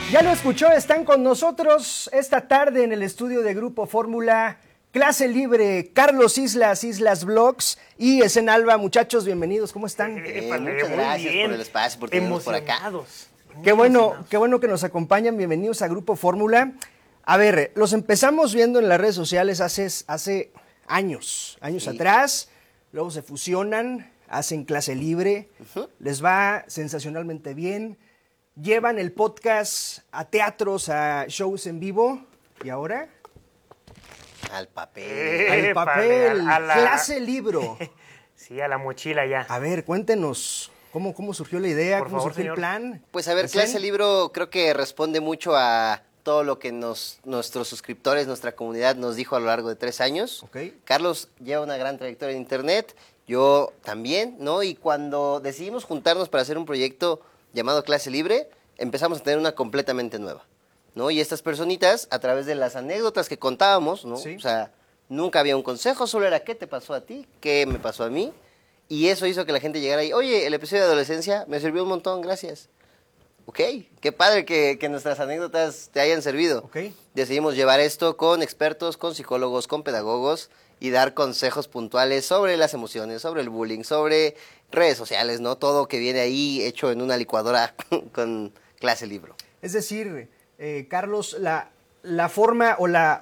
Ya lo escuchó, están con nosotros esta tarde en el estudio de Grupo Fórmula, Clase Libre, Carlos Islas, Islas Blogs y Esen Alba. Muchachos, bienvenidos, ¿cómo están? Muchas gracias por el espacio, por tenernos por acá. Qué bueno que nos acompañan, bienvenidos a Grupo Fórmula. A ver, los empezamos viendo en las redes sociales hace años sí. Atrás, luego se fusionan, hacen Clase Libre, les va sensacionalmente bien. Llevan el podcast a teatros, a shows en vivo, ¿y ahora? Al papel. Al papel, Clase Libro. Sí, a la mochila ya. A ver, cuéntenos, ¿cómo surgió la idea? ¿Cómo surgió el plan? Pues a ver, Clase Libro creo que responde mucho a todo lo que nuestros suscriptores, nuestra comunidad nos dijo a lo largo de 3 años. Okay. Carlos lleva una gran trayectoria en internet, yo también, ¿no? Y cuando decidimos juntarnos para hacer un proyecto llamado Clase Libre, empezamos a tener una completamente nueva, ¿no? Y estas personitas, a través de las anécdotas que contábamos, ¿no? Sí. O sea, nunca había un consejo, solo era qué te pasó a ti, qué me pasó a mí, y eso hizo que la gente llegara y, oye, el episodio de adolescencia me sirvió un montón, gracias. Ok, qué padre que nuestras anécdotas te hayan servido. Okay. Decidimos llevar esto con expertos, con psicólogos, con pedagogos y dar consejos puntuales sobre las emociones, sobre el bullying, sobre redes sociales, ¿no? Todo que viene ahí hecho en una licuadora con Clase Libro. Es decir, Carlos, la forma o la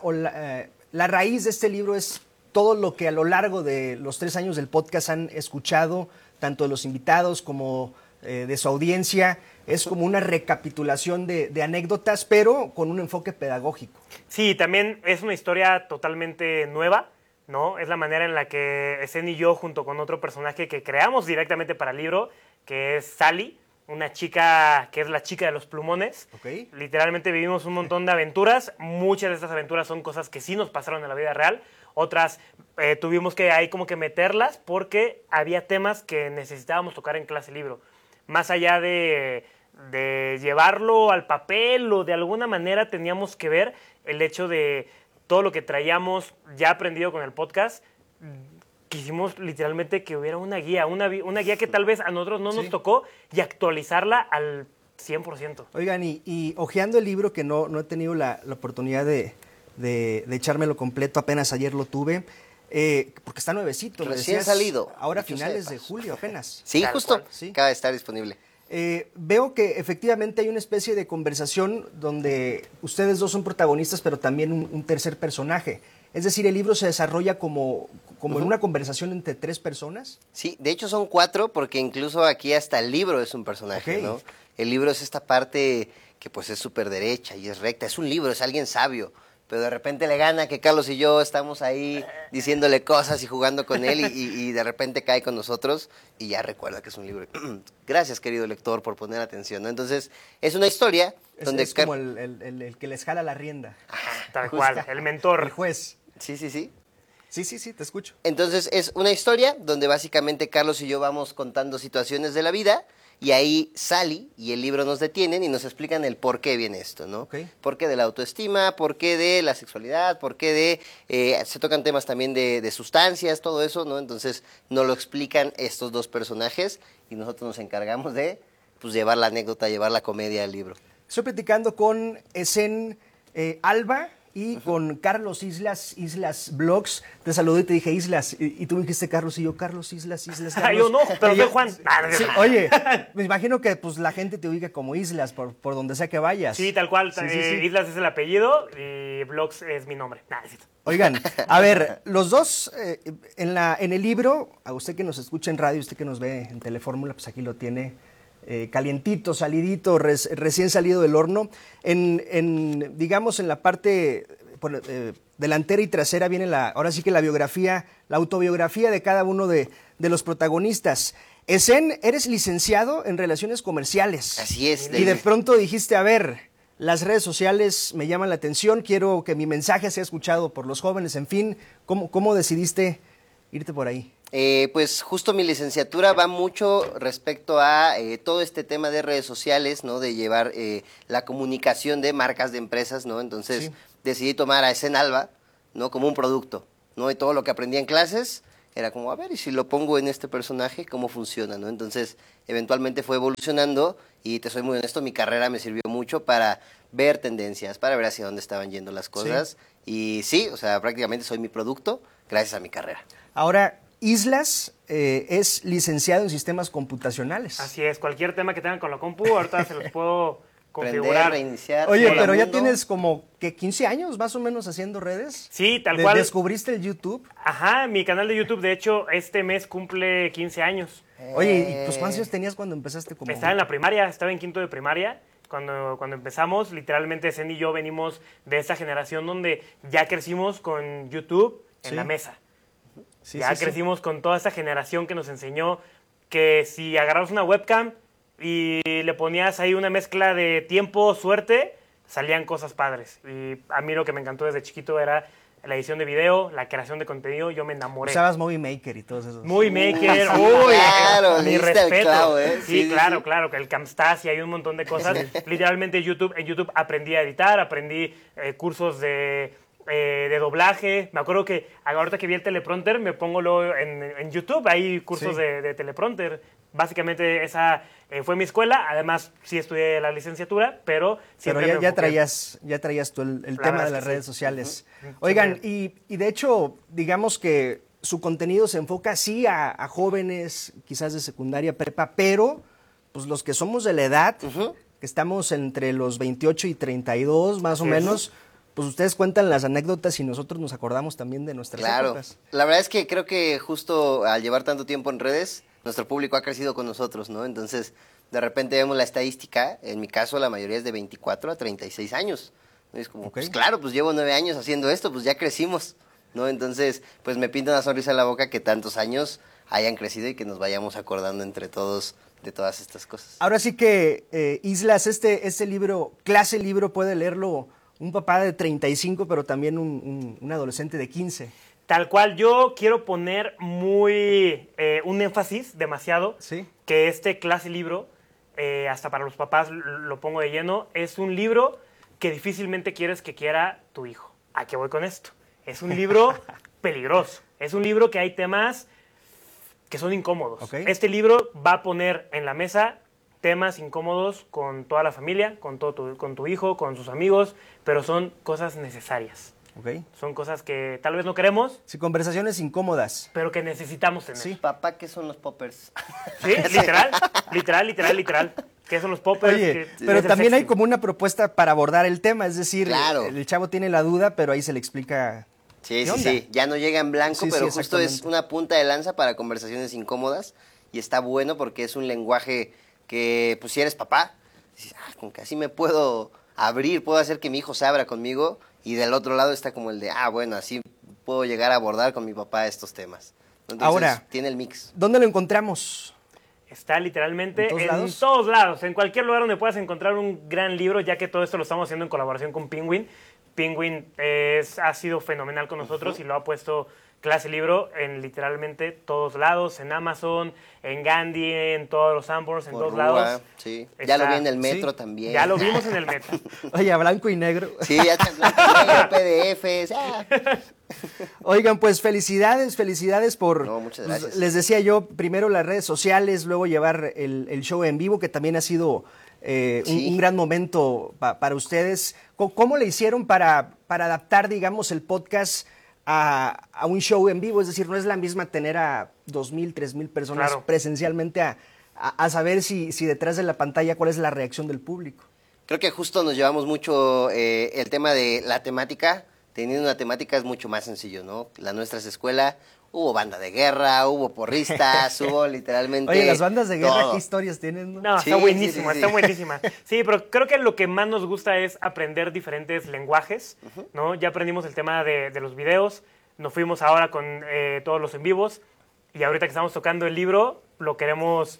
raíz de este libro es todo lo que a lo largo de los 3 años del podcast han escuchado, tanto de los invitados como de su audiencia. Es como una recapitulación de anécdotas, pero con un enfoque pedagógico. Sí, también es una historia totalmente nueva, ¿no? Es la manera en la que Esen y yo, junto con otro personaje que creamos directamente para el libro, que es Sally, una chica que es la chica de los plumones. Okay. Literalmente vivimos un montón de aventuras. Muchas de estas aventuras son cosas que sí nos pasaron en la vida real. Otras tuvimos que ahí como que meterlas porque había temas que necesitábamos tocar en Clase Libro. Más allá de llevarlo al papel o de alguna manera teníamos que ver el hecho de todo lo que traíamos ya aprendido con el podcast. Quisimos literalmente que hubiera una guía que tal vez a nosotros no nos tocó y actualizarla al 100%. Oigan, y hojeando el libro, que no he tenido la oportunidad de echármelo completo, apenas ayer lo tuve, porque está nuevecito. Recién salido. Ahora finales de julio apenas. Sí, Tal justo, cual. Sí. acaba de estar disponible. Veo que efectivamente hay una especie de conversación donde ustedes dos son protagonistas, pero también un tercer personaje. Es decir, el libro se desarrolla como en una conversación entre 3 personas. Sí, de hecho son 4 porque incluso aquí hasta el libro es un personaje, Okay. ¿no? El libro es esta parte que pues es súper derecha y es recta, es un libro, es alguien sabio, pero de repente le gana que Carlos y yo estamos ahí diciéndole cosas y jugando con él y de repente cae con nosotros y ya recuerda que es un libro. Gracias, querido lector, por poner atención, ¿no? Entonces, es una historia donde... Es como el que les jala la rienda. Tal cual, el mentor. El juez. Sí. Sí, te escucho. Entonces, es una historia donde básicamente Carlos y yo vamos contando situaciones de la vida y ahí Sally y el libro nos detienen y nos explican el por qué viene esto, ¿no? Okay. Por qué de la autoestima, por qué de la sexualidad, por qué se tocan temas también de sustancias, todo eso, ¿no? Entonces, nos lo explican estos 2 personajes y nosotros nos encargamos de pues, llevar la anécdota, llevar la comedia al libro. Estoy platicando con Esen Alba y con Carlos Islas Blogs. Te saludé y te dije Islas, y tú me dijiste Carlos, y yo Carlos Islas. Carlos. Yo no, pero soy Juan. Sí, oye, me imagino que pues la gente te ubica como Islas por donde sea que vayas. Sí, tal cual. Sí. Islas es el apellido y Blogs es mi nombre. Oigan, a ver, los dos en el libro, a usted que nos escucha en radio, usted que nos ve en Telefórmula, pues aquí lo tiene calientito, salidito, recién salido del horno. Digamos, en la parte delantera y trasera viene ahora sí que la biografía, la autobiografía de cada uno de los protagonistas. Esen, eres licenciado en Relaciones Comerciales. Así es. Y de pronto dijiste, a ver, las redes sociales me llaman la atención, quiero que mi mensaje sea escuchado por los jóvenes, en fin, ¿cómo decidiste irte por ahí? Pues justo mi licenciatura va mucho respecto a todo este tema de redes sociales, ¿no? De llevar la comunicación de marcas, de empresas, ¿no? Entonces decidí tomar a Esen Alba, ¿no? Como un producto, ¿no? Y todo lo que aprendí en clases era como, a ver, y si lo pongo en este personaje, ¿cómo funciona, no? Entonces, eventualmente fue evolucionando y te soy muy honesto, mi carrera me sirvió mucho para ver tendencias, para ver hacia dónde estaban yendo las cosas. Y sí, o sea, prácticamente soy mi producto gracias a mi carrera. Ahora, Islas es licenciado en sistemas computacionales. Así es, cualquier tema que tengan con la compu, ahorita se los puedo Prender, configurar. reiniciar. Oye, hola, pero ya mundo. tienes como que 15 años más o menos haciendo redes. Sí, tal cual. ¿Descubriste el YouTube? Ajá, mi canal de YouTube, de hecho, este mes cumple 15 años. Oye, ¿y pues cuántos años tenías cuando empezaste como...? Estaba en la primaria, estaba en quinto de primaria. Cuando empezamos, literalmente Zen y yo venimos de esa generación donde ya crecimos con YouTube en Sí. la mesa. Sí, Ya sí, sí. crecimos con toda esa generación que nos enseñó que si agarrabas una webcam y le ponías ahí una mezcla de tiempo, suerte, salían cosas padres. Y a mí lo que me encantó desde chiquito era la edición de video, la creación de contenido, yo me enamoré. Usabas Movie Maker y todos esos. Muy maker, Sí, uy, claro, mi le diste al respeto. clavo, ¿eh? Sí, Sí, claro, sí. claro, que el Camtasia y hay un montón de cosas. Literalmente en YouTube aprendí a editar, aprendí cursos de doblaje. Me acuerdo que ahorita que vi el teleprompter me pongo luego en YouTube, hay cursos Sí. de teleprompter. Básicamente esa fue mi escuela, además sí estudié la licenciatura, pero Pero siempre ya, me ya enfoqué. traías tú el La tema verdad de es las que redes sí. sociales. Ujú. Oigan, Siempre. y de hecho, digamos que su contenido se enfoca sí a jóvenes, quizás de secundaria, prepa, pero pues los que somos de la edad, que estamos entre los 28 y 32 más o Así es. menos, pues ustedes cuentan las anécdotas y nosotros nos acordamos también de nuestras Claro. épocas. La verdad es que creo que justo al llevar tanto tiempo en redes, nuestro público ha crecido con nosotros, ¿no? Entonces, de repente vemos la estadística, en mi caso la mayoría es de 24 a 36 años. ¿No? Y es como, Ok. pues claro, pues llevo 9 años haciendo esto, pues ya crecimos, ¿no? Entonces, pues me pinta una sonrisa en la boca que tantos años hayan crecido y que nos vayamos acordando entre todos de todas estas cosas. Ahora sí que, Islas, este libro, clase libro, puede leerlo un papá de 35, pero también un adolescente de 15. Tal cual, yo quiero poner un énfasis demasiado, Sí. que este clase libro, hasta para los papás lo pongo de lleno, es un libro que difícilmente quieres que quiera tu hijo. ¿A qué voy con esto? Es un libro peligroso, es un libro que hay temas que son incómodos. Ok. Este libro va a poner en la mesa temas incómodos con toda la familia, con tu hijo, con sus amigos, pero son cosas necesarias. ¿Ok? Son cosas que tal vez no queremos, Sí, conversaciones incómodas. pero que necesitamos tener. Sí. Papá, ¿qué son los poppers? Sí, literal. ¿Qué son los poppers? Oye, ¿Qué pero es el también hay sexting? como una propuesta para abordar el tema, es decir, Claro. el chavo tiene la duda, pero ahí se le explica. Sí, ¿Qué onda? sí. Ya no llega en blanco, Sí, pero sí, justo es exactamente. una punta de lanza para conversaciones incómodas y está bueno porque es un lenguaje que, pues si eres papá, dices, como que así me puedo abrir, puedo hacer que mi hijo se abra conmigo y del otro lado está como el de, bueno, así puedo llegar a abordar con mi papá estos temas. Entonces, Ahora, tiene el mix. ¿Dónde lo encontramos? Está literalmente ¿En todos lados? todos lados, en cualquier lugar donde puedas encontrar un gran libro, ya que todo esto lo estamos haciendo en colaboración con Penguin. Penguin ha sido fenomenal con nosotros y lo ha puesto clase libro en literalmente todos lados, en Amazon, en Gandhi, en todos los Sanborns, en Por todos Rúa, lados. sí. Ya lo Está- vi en el metro sí. también. Ya lo vimos en el metro. Oye, a blanco y negro. Sí, ya está en blanco y negro, PDFs. Oigan, pues felicidades por... No, muchas pues, gracias. les decía yo, primero las redes sociales, luego llevar el show en vivo, que también ha sido Sí. un gran momento para ustedes. ¿Cómo le hicieron para adaptar, digamos, el podcast a un show en vivo? Es decir, no es la misma tener a 2,000, 3,000 personas Claro. presencialmente a saber si detrás de la pantalla cuál es la reacción del público. Creo que justo nos llevamos mucho el tema de la temática. Teniendo una temática es mucho más sencillo, ¿no? La nuestra es escuela, hubo banda de guerra, hubo porristas, hubo literalmente Oye, las bandas de guerra, todo. ¿qué historias tienen? ¿no? No, Sí, está buenísima, sí, sí, está sí. buenísima. Sí, pero creo que lo que más nos gusta es aprender diferentes lenguajes, ¿no? Ya aprendimos el tema de los videos, nos fuimos ahora con todos los en vivos y ahorita que estamos tocando el libro, lo queremos,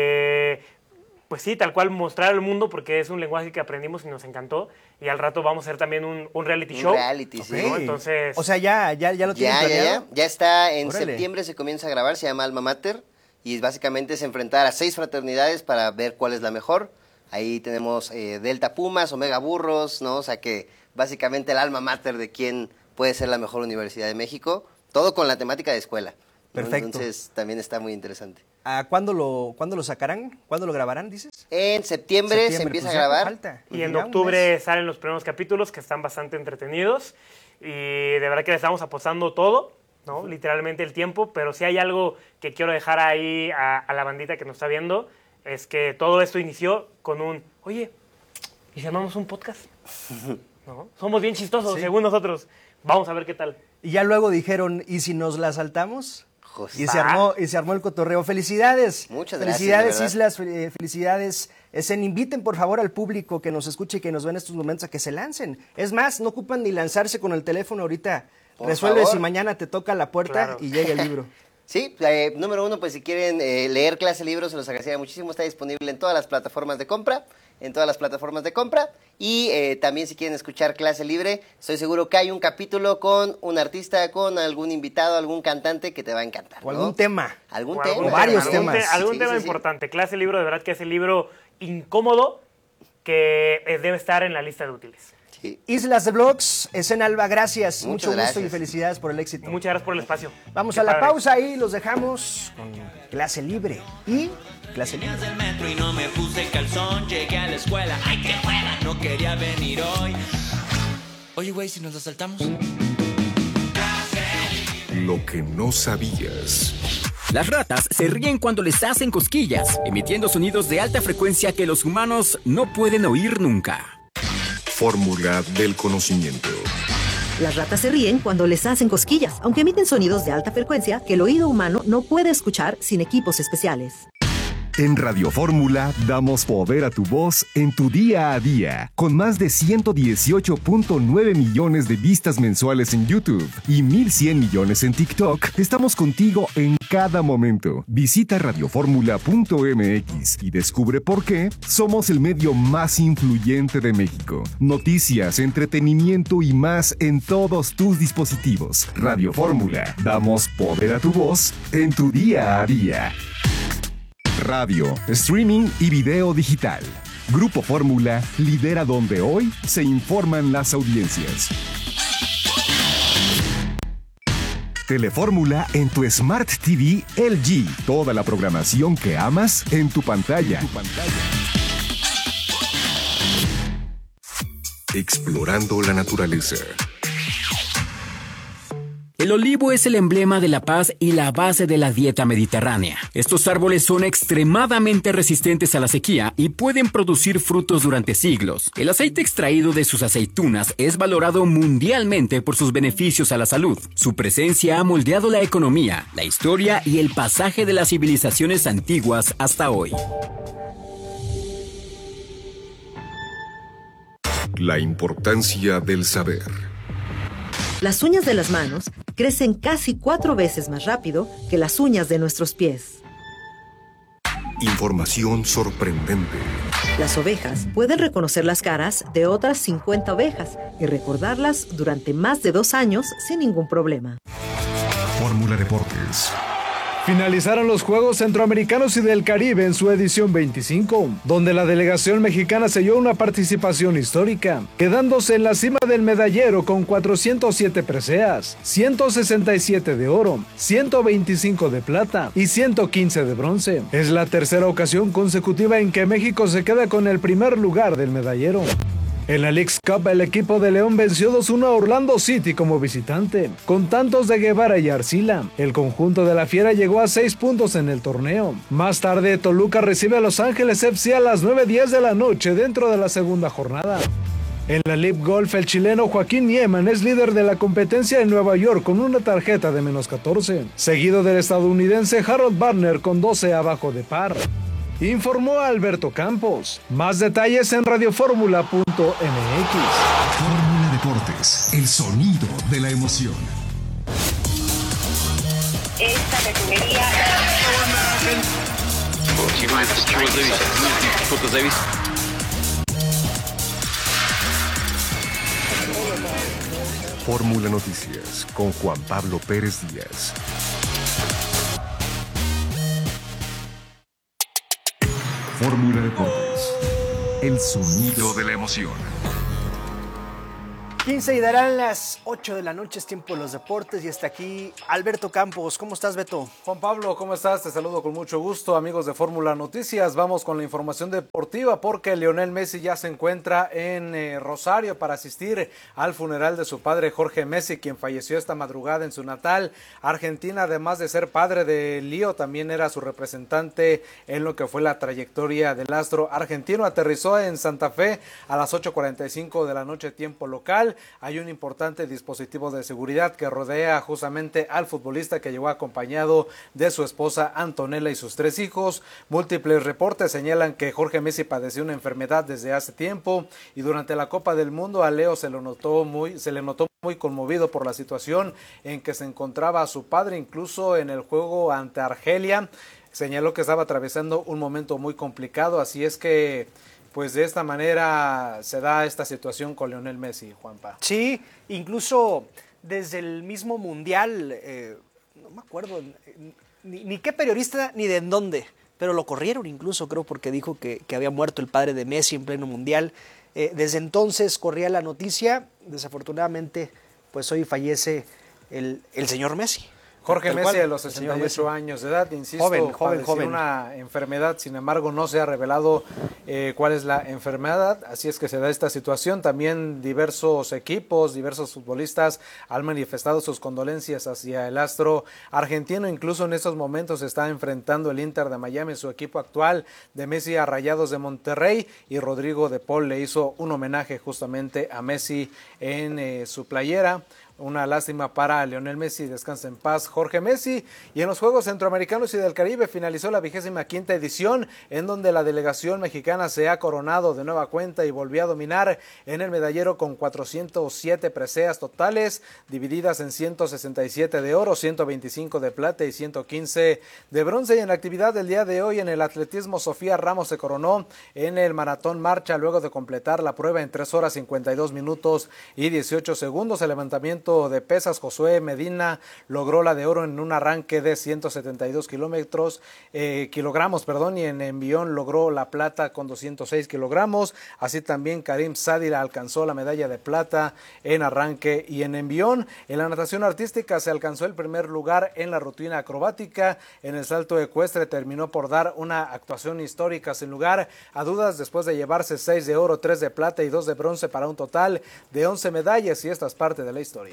pues sí, tal cual mostrar al mundo porque es un lenguaje que aprendimos y nos encantó y al rato vamos a hacer también un reality Un show. reality, sí. ¿no? Entonces, O sea, ya lo tienen planeado. Ya está en Órale. septiembre, se comienza a grabar, se llama Alma Mater y básicamente es enfrentar a 6 fraternidades para ver cuál es la mejor. Ahí tenemos Delta Pumas, Omega Burros, ¿no? O sea que básicamente el alma mater de quién puede ser la mejor universidad de México, todo con la temática de escuela. Perfecto. Entonces también está muy interesante. ¿Cuándo lo sacarán? ¿Cuándo lo grabarán, dices? En septiembre se empieza pues a grabar. falta. Y en Ya un octubre mes. salen los primeros capítulos que están bastante entretenidos. Y de verdad que le estamos apostando todo, ¿no? Literalmente el tiempo. Pero si hay algo que quiero dejar ahí a la bandita que nos está viendo, es que todo esto inició con oye, ¿y si llamamos un podcast? ¿No? Somos bien chistosos, Sí. según nosotros. Vamos a ver qué tal. Y ya luego dijeron, ¿y si nos la saltamos? Justo. Y se armó el cotorreo. ¡Felicidades! Muchas gracias, Felicidades, de verdad. Islas, felicidades. Inviten, por favor, al público que nos escuche y que nos ve en estos momentos a que se lancen. Es más, no ocupan ni lanzarse con el teléfono ahorita. Por Resuelves favor. si mañana te toca la puerta Claro. y llega el libro. Sí, número uno, pues si quieren leer Clase Libros, se los agradecería muchísimo. Está disponible en todas las plataformas de compra. Y también si quieren escuchar Clase Libre, estoy seguro que hay un capítulo con un artista, con algún invitado, algún cantante que te va a encantar. O ¿no? algún tema. Algún O tema. algún varios algún temas. Algún Sí, tema sí, sí. importante. Clase Libro, de verdad que es el libro incómodo que debe estar en la lista de útiles. Sí. Islas de Blogs, Escena Alba, gracias. Muchas Mucho gusto gracias. y felicidades por el éxito. Muchas gracias por el espacio. Vamos Qué a la padre. pausa y los dejamos con Clase Libre y Clase Libre. Del metro y no me puse calzón, llegué a la escuela, ¡ay qué hueva! No quería venir hoy. Oye güey, si nos la saltamos. Lo que no sabías. Las ratas se ríen cuando les hacen cosquillas, emitiendo sonidos de alta frecuencia que los humanos no pueden oír nunca. Fórmula del conocimiento. Las ratas se ríen cuando les hacen cosquillas, aunque emiten sonidos de alta frecuencia que el oído humano no puede escuchar sin equipos especiales. En Radio Fórmula damos poder a tu voz en tu día a día. Con más de 118.9 millones de vistas mensuales en YouTube y 1.100 millones en TikTok, estamos contigo en cada momento. Visita radioformula.mx y descubre por qué somos el medio más influyente de México. Noticias, entretenimiento y más en todos tus dispositivos. Radio Fórmula, damos poder a tu voz en tu día a día. Radio, streaming y video digital. Grupo Fórmula lidera donde hoy se informan las audiencias. Telefórmula en tu Smart TV LG. Toda la programación que amas en tu pantalla. Explorando la naturaleza. El olivo es el emblema de la paz y la base de la dieta mediterránea. Estos árboles son extremadamente resistentes a la sequía y pueden producir frutos durante siglos. El aceite extraído de sus aceitunas es valorado mundialmente por sus beneficios a la salud. Su presencia ha moldeado la economía, la historia y el pasaje de las civilizaciones antiguas hasta hoy. La importancia del saber. Las uñas de las manos crecen casi 4 veces más rápido que las uñas de nuestros pies. Información sorprendente. Las ovejas pueden reconocer las caras de otras 50 ovejas y recordarlas durante más de 2 años sin ningún problema. Fórmula Deportes. Finalizaron los Juegos Centroamericanos y del Caribe en su edición 25, donde la delegación mexicana selló una participación histórica, quedándose en la cima del medallero con 407 preseas, 167 de oro, 125 de plata y 115 de bronce. Es la tercera ocasión consecutiva en que México se queda con el primer lugar del medallero. En la Leagues Cup, el equipo de León venció 2-1 a Orlando City como visitante, con tantos de Guevara y Arcila. El conjunto de la Fiera llegó a 6 puntos en el torneo. Más tarde, Toluca recibe a Los Ángeles FC a las 9:10 de la noche dentro de la segunda jornada. En la LIV Golf, el chileno Joaquín Niemann es líder de la competencia en Nueva York con una tarjeta de -14, seguido del estadounidense Harold Varner con 12 abajo de par. Informó Alberto Campos. Más detalles en radioformula.mx. Fórmula Deportes. El sonido de la emoción. Esta refinería. Fórmula Noticias con Juan Pablo Pérez Díaz. Fórmula Deportes. El sonido de la emoción. 15 y darán las 8 de la noche, es tiempo de los deportes y está aquí Alberto Campos. ¿Cómo estás, Beto? Juan Pablo, ¿cómo estás? Te saludo con mucho gusto, amigos de Fórmula Noticias. Vamos con la información deportiva porque Lionel Messi ya se encuentra en Rosario para asistir al funeral de su padre Jorge Messi, quien falleció esta madrugada en su natal Argentina. Además de ser padre de Lío, también era su representante en lo que fue la trayectoria del astro argentino. Aterrizó en Santa Fe a las 8:45 de la noche, tiempo local. Hay un importante dispositivo de seguridad que rodea justamente al futbolista, que llegó acompañado de su esposa Antonella y sus 3 hijos. Múltiples reportes señalan que Jorge Messi padeció una enfermedad desde hace tiempo y durante la Copa del Mundo a Leo se le notó muy conmovido por la situación en que se encontraba su padre. Incluso en el juego ante Argelia señaló que estaba atravesando un momento muy complicado, así es que pues de esta manera se da esta situación con Lionel Messi, Juanpa. Sí, incluso desde el mismo Mundial, no me acuerdo ni qué periodista ni de en dónde, pero lo corrieron incluso, creo, porque dijo que había muerto el padre de Messi en pleno Mundial. Desde entonces corría la noticia, desafortunadamente, pues hoy fallece el señor Messi. Jorge Messi, a los 68 años de edad, insisto, joven. Una enfermedad, sin embargo no se ha revelado cuál es la enfermedad, así es que se da esta situación. También diversos equipos, diversos futbolistas han manifestado sus condolencias hacia el astro argentino. Incluso en estos momentos se está enfrentando el Inter de Miami, su equipo actual, de Messi a Rayados de Monterrey, y Rodrigo de Paul le hizo un homenaje justamente a Messi en su playera. Una lástima para Lionel Messi, descansa en paz Jorge Messi. Y en los Juegos Centroamericanos y del Caribe finalizó la 25ª edición, en donde la delegación mexicana se ha coronado de nueva cuenta y volvió a dominar en el medallero con 407 preseas totales, divididas en 167 de oro, 125 de plata y 115 de bronce. Y en la actividad del día de hoy en el atletismo, Sofía Ramos se coronó en el maratón marcha luego de completar la prueba en 3 horas 52 minutos y 18 segundos. El levantamiento de pesas, Josué Medina logró la de oro en un arranque de 172 kilogramos, y en envión logró la plata con 206 kilogramos. Así también Karim Sadila alcanzó la medalla de plata en arranque y en envión. En la natación artística se alcanzó el primer lugar en la rutina acrobática. En el salto ecuestre terminó por dar una actuación histórica sin lugar a dudas, después de llevarse 6 de oro, 3 de plata y 2 de bronce para un total de 11 medallas, y esta es parte de la historia.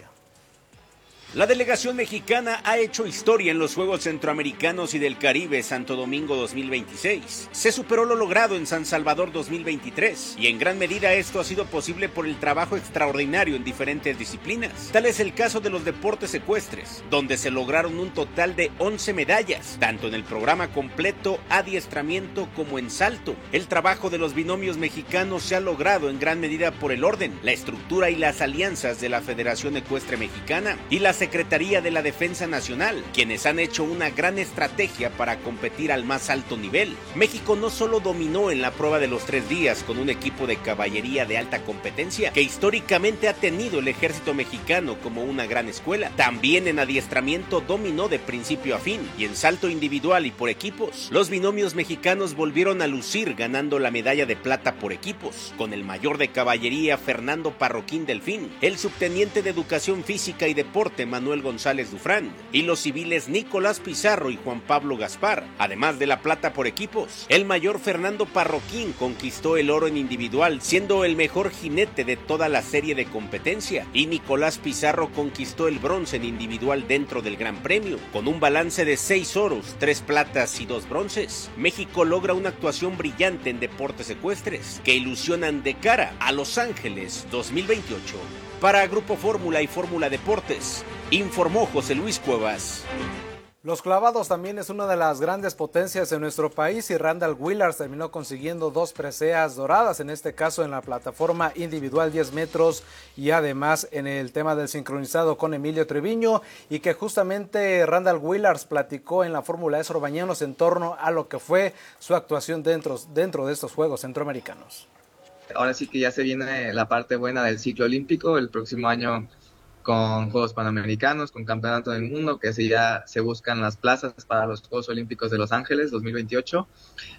La delegación mexicana ha hecho historia en los Juegos Centroamericanos y del Caribe Santo Domingo 2026. Se superó lo logrado en San Salvador 2023 y en gran medida esto ha sido posible por el trabajo extraordinario en diferentes disciplinas. Tal es el caso de los deportes ecuestres, donde se lograron un total de 11 medallas, tanto en el programa completo, adiestramiento como en salto. El trabajo de los binomios mexicanos se ha logrado en gran medida por el orden, la estructura y las alianzas de la Federación Ecuestre Mexicana y la Secretaría de la Defensa Nacional, quienes han hecho una gran estrategia para competir al más alto nivel. México no solo dominó en la prueba de los 3 días con un equipo de caballería de alta competencia que históricamente ha tenido el ejército mexicano como una gran escuela, también en adiestramiento dominó de principio a fin, y en salto individual y por equipos, los binomios mexicanos volvieron a lucir ganando la medalla de plata por equipos, con el mayor de caballería Fernando Parroquín Delfín, el subteniente de Educación Física y Deporte Manuel González Dufrán y los civiles Nicolás Pizarro y Juan Pablo Gaspar. Además de la plata por equipos, el mayor Fernando Parroquín conquistó el oro en individual, siendo el mejor jinete de toda la serie de competencia, y Nicolás Pizarro conquistó el bronce en individual dentro del Gran Premio. Con un balance de 6 oros, 3 platas y 2 bronces, México logra una actuación brillante en deportes ecuestres que ilusionan de cara a Los Ángeles 2028. Para Grupo Fórmula y Fórmula Deportes, informó José Luis Cuevas. Los clavados también es una de las grandes potencias en nuestro país, y Randall Willars terminó consiguiendo 2 preseas doradas, en este caso en la plataforma individual 10 metros y además en el tema del sincronizado con Emilio Treviño, y que justamente Randall Willars platicó en la Fórmula Eso Bañanos en torno a lo que fue su actuación dentro de estos Juegos Centroamericanos. Ahora sí que ya se viene la parte buena del ciclo olímpico el próximo año, con Juegos Panamericanos, con Campeonato del Mundo, que ya se buscan las plazas para los Juegos Olímpicos de Los Ángeles 2028.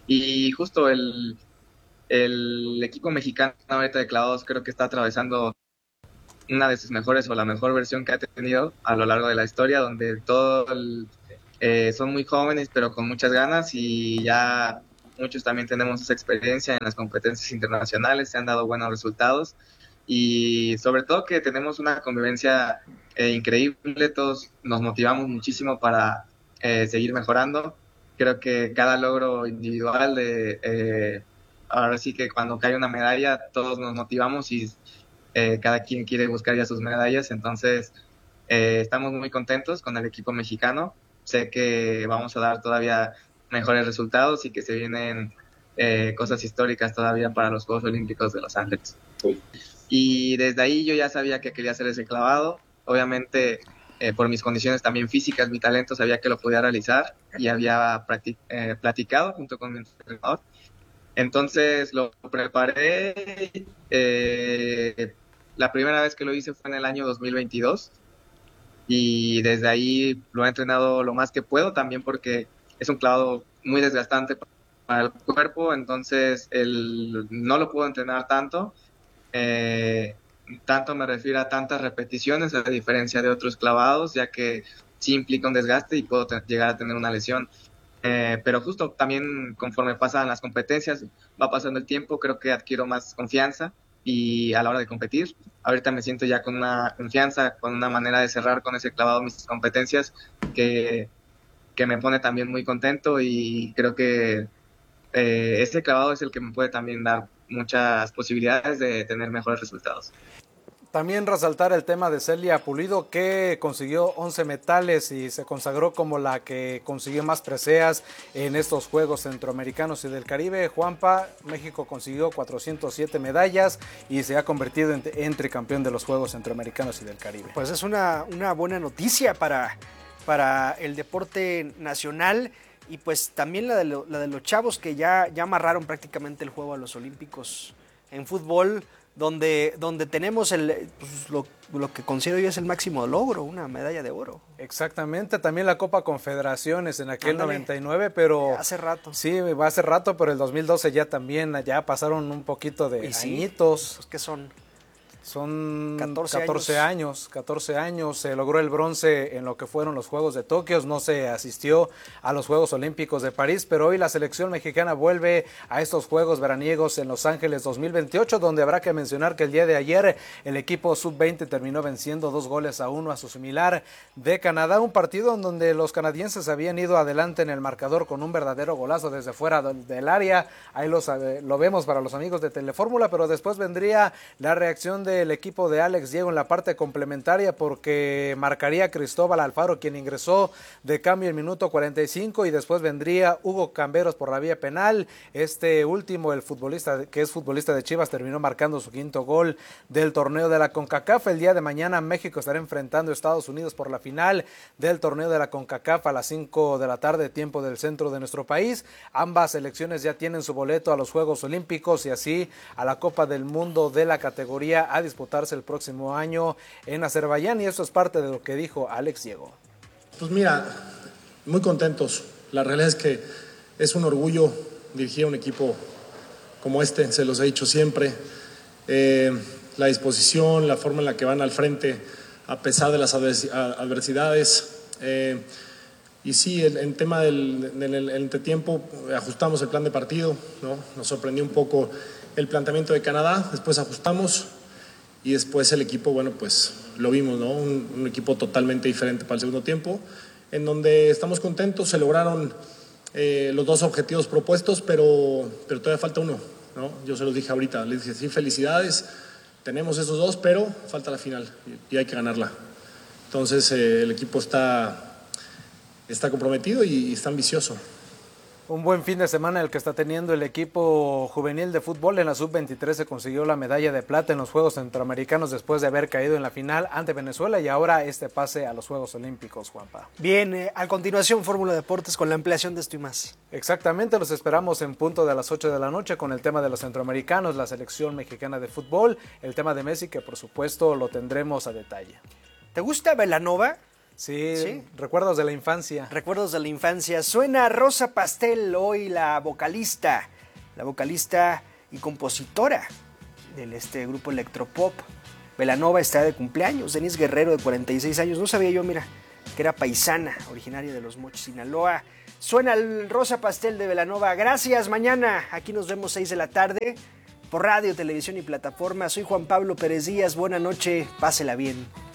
Y justo el equipo mexicano ahorita de clavados creo que está atravesando una de sus mejores o la mejor versión que ha tenido a lo largo de la historia, donde son muy jóvenes pero con muchas ganas, y ya muchos también tenemos esa experiencia en las competencias internacionales, se han dado buenos resultados, y sobre todo que tenemos una convivencia increíble, todos nos motivamos muchísimo para seguir mejorando. Creo que cada logro individual ahora sí que cuando cae una medalla todos nos motivamos y cada quien quiere buscar ya sus medallas, entonces estamos muy contentos con el equipo mexicano. Sé que vamos a dar todavía mejores resultados y que se vienen cosas históricas todavía para los Juegos Olímpicos de Los Ángeles. Y desde ahí yo ya sabía que quería hacer ese clavado. Obviamente, por mis condiciones también físicas, mi talento, sabía que lo podía realizar y había platicado junto con mi entrenador. Entonces lo preparé. La primera vez que lo hice fue en el año 2022 y desde ahí lo he entrenado lo más que puedo, también porque es un clavado muy desgastante para el cuerpo, entonces no lo puedo entrenar tanto. Tanto me refiero a tantas repeticiones, a diferencia de otros clavados, ya que sí implica un desgaste y puedo llegar a tener una lesión. Pero justo también conforme pasan las competencias, va pasando el tiempo, creo que adquiero más confianza y a la hora de competir, ahorita me siento ya con una confianza, con una manera de cerrar con ese clavado mis competencias que me pone también muy contento, y creo que este clavado es el que me puede también dar muchas posibilidades de tener mejores resultados. También resaltar el tema de Celia Pulido, que consiguió 11 metales y se consagró como la que consiguió más preseas en estos Juegos Centroamericanos y del Caribe. Juanpa, México consiguió 407 medallas y se ha convertido en tricampeón de los Juegos Centroamericanos y del Caribe. Pues es una buena noticia para el deporte nacional, y pues también la de los chavos que ya amarraron prácticamente el juego a los Olímpicos en fútbol, donde tenemos lo que considero yo es el máximo logro, una medalla de oro. Exactamente, también la Copa Confederaciones en aquel 99, pero hace rato. Sí, va hace rato, pero el 2012 ya pasaron un poquito de añitos. Pues ¿qué son? Son 14 años, se logró el bronce en lo que fueron los Juegos de Tokio, no se asistió a los Juegos Olímpicos de París, pero hoy la selección mexicana vuelve a estos Juegos veraniegos en Los Ángeles 2028, donde habrá que mencionar que el día de ayer el equipo sub-20 terminó venciendo 2-1 a su similar de Canadá, un partido en donde los canadienses habían ido adelante en el marcador con un verdadero golazo desde fuera del área. Ahí lo vemos para los amigos de Telefórmula, pero después vendría la reacción del equipo de Alex Diego en la parte complementaria, porque marcaría Cristóbal Alfaro, quien ingresó de cambio en minuto 45, y después vendría Hugo Camberos por la vía penal. Este último, el futbolista que es futbolista de Chivas, terminó marcando su quinto gol del torneo de la CONCACAF. El día de mañana México estará enfrentando a Estados Unidos por la final del torneo de la CONCACAF a las 5 de la tarde, tiempo del centro de nuestro país. Ambas selecciones ya tienen su boleto a los Juegos Olímpicos y así a la Copa del Mundo de la categoría a disputarse el próximo año en Azerbaiyán, y eso es parte de lo que dijo Alex Diego. Pues mira, muy contentos. La realidad es que es un orgullo dirigir a un equipo como este, se los he dicho siempre. La disposición, la forma en la que van al frente a pesar de las adversidades. Y sí, en tema del entretiempo ajustamos el plan de partido, ¿no? Nos sorprendió un poco el planteamiento de Canadá, después ajustamos y después el equipo, bueno, pues lo vimos, ¿no? Un equipo totalmente diferente para el segundo tiempo, en donde estamos contentos, se lograron los dos objetivos propuestos, pero todavía falta uno, ¿no? Yo se los dije ahorita, les dije, sí, felicidades, tenemos esos dos, pero falta la final y hay que ganarla. Entonces el equipo está comprometido y está ambicioso. Un buen fin de semana el que está teniendo el equipo juvenil de fútbol. En la sub-23 se consiguió la medalla de plata en los Juegos Centroamericanos después de haber caído en la final ante Venezuela, y ahora este pase a los Juegos Olímpicos, Juanpa. Bien, a continuación Fórmula Deportes con la ampliación de esto y más. Exactamente, los esperamos en punto de las 8 de la noche con el tema de los centroamericanos, la selección mexicana de fútbol, el tema de Messi, que por supuesto lo tendremos a detalle. ¿Te gusta Belanova? Sí, recuerdos de la infancia. Recuerdos de la infancia. Suena Rosa Pastel, hoy la vocalista y compositora del grupo electropop. Belanova está de cumpleaños. Denise Guerrero, de 46 años. No sabía yo, mira, que era paisana, originaria de Los Mochis, Sinaloa. Suena el Rosa Pastel de Belanova. Gracias, mañana. Aquí nos vemos 6 de la tarde por radio, televisión y plataforma. Soy Juan Pablo Pérez Díaz. Buena noche, pásela bien.